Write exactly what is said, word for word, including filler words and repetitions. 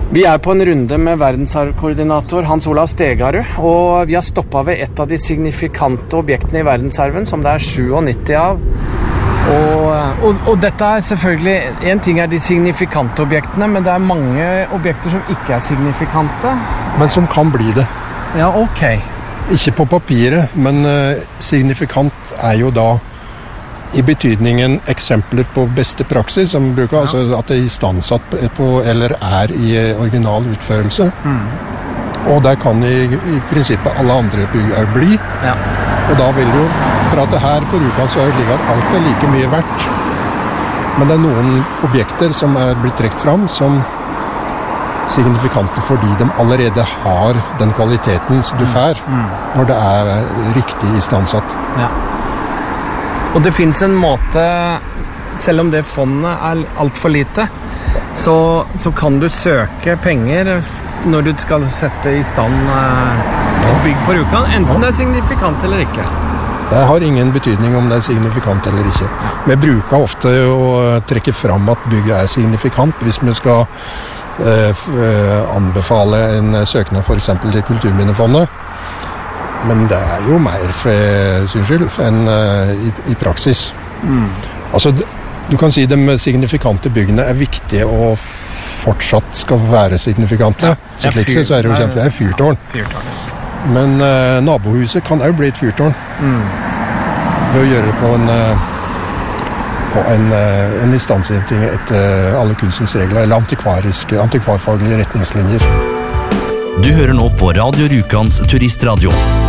Vi er på en runde med verdensarvkoordinator Hans Olav Stegarud, og vi har stoppet ved et av de signifikante objektene i verdensarven, som det er syttisju av. Og, og, og dette er selvfølgelig, en ting er de signifikante objektene, men det er mange objekter som ikke er signifikante. Men som kan bli det. Ja, ok. Ikke på papiret, men uh, signifikant er jo da i betydningen eksempler på beste praksis, som bruker, ja. Altså at det er istandsatt på, eller er i original utførelse. Mm. Og der kan i, i prinsippet alle andre bygg bli. Ja. Og da vil jo, for at det her på Rjukan så er det slik at alt er like mye verdt. Men det er noen objekter som er blitt trekt fram som signifikante fordi de allerede har den kvaliteten som du får mm. Mm. når det er riktig istandsatt. Ja. Og det finnes en måte, selv om det fondet er alt for lite, så, så kan du søke penger når du skal sette i stand et bygg på Rjukan, enten det er signifikant eller ikke. Det har ingen betydning om det er signifikant eller ikke. Vi bruker ofte å trekke fram at bygget er signifikant hvis vi skal eh, anbefale en søknad for eksempel til Kulturminnefondet. Men det er jo mer for sin skyld enn uh, i, i praksis. Mm. Altså, du kan si de signifikante byggene er viktige og fortsatt skal være signifikante. Ja, så slik fyr, så er det jo kjent, det er fyrtårn. fyrtårn. Men uh, nabohuset kan også bli et fyrtårn. Mm. Ved å gjøre det på en, uh, på en, uh, en istandsetting etter uh, alle kunstens regler, eller antikvariske, antikvarfaglige retningslinjer. Du hører nå på Radio Rjukans turistradio.